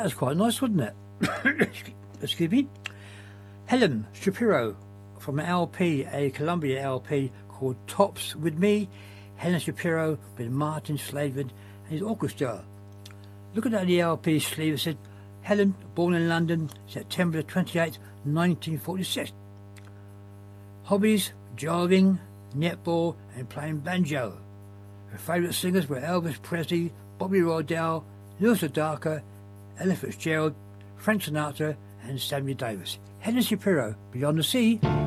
was quite nice, wasn't it? Excuse me. Helen Shapiro from an LP, a Columbia LP called Tops With Me. Helen Shapiro with Martin Slavin and his orchestra. Looking at the LP sleeve, it said, Helen, born in London, September 28, 1946. Hobbies, driving, netball and playing banjo. Her favourite singers were Elvis Presley, Bobby Rodell, Neil Sedaka, Ella Fitzgerald, Frank Sinatra and Sammy Davis. Helen Shapiro, Beyond the Sea.